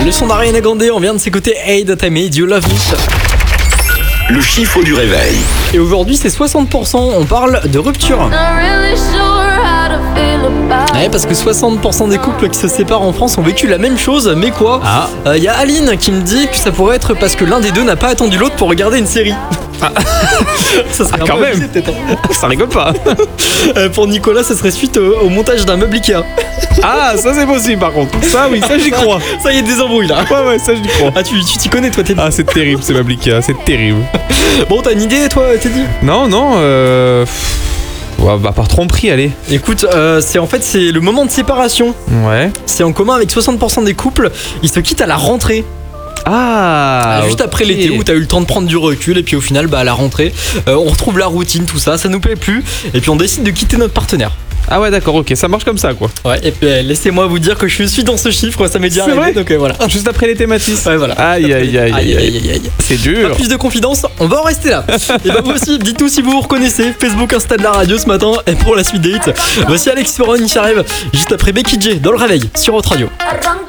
Le son d'Ariana Grande, on vient de s'écouter Hey That I Made You Love Me. Le chiffre du réveil. Et aujourd'hui c'est 60%, on parle de rupture. Ouais, parce que 60% des couples qui se séparent en France ont vécu la même chose, mais quoi ? Y a Aline qui me dit que ça pourrait être parce que l'un des deux n'a pas attendu l'autre pour regarder une série. Ça serait quand même. abusé, peut-être, hein. Ça rigole pas. Pour Nicolas, ça serait suite au montage d'un meuble Ikea. Ah, ça c'est possible par contre. Ça oui, ça j'y crois. Ça y est, des embrouilles là. Ouais, ça j'y crois. Ah, tu t'y connais toi, Teddy. Ah, c'est terrible, c'est Mablika, c'est terrible. Bon, t'as une idée toi, Teddy ? Non, ouais, bah par tromperie, allez. Écoute, c'est le moment de séparation. Ouais. C'est en commun avec 60% des couples. Ils se quittent à la rentrée. Juste après l'été où t'as eu le temps de prendre du recul. Et puis au final, à la rentrée, on retrouve la routine, tout ça. Ça nous plaît plus. Et puis on décide de quitter notre partenaire. Ah ouais, d'accord, ok, ça marche comme ça quoi. Ouais, et puis laissez-moi vous dire que je suis dans ce chiffre, ça m'est déjà C'est arrivé. vrai. Donc voilà. Juste après les thématiques. Ouais, voilà. Aïe. C'est dur. Pas plus de confidence, on va en rester là. Et vous aussi, dites-nous si vous vous reconnaissez. Facebook, Insta de la radio ce matin. Et pour la suite des hits, voici Alex Ferron qui arrive juste après Becky J dans le réveil sur Hot Radio.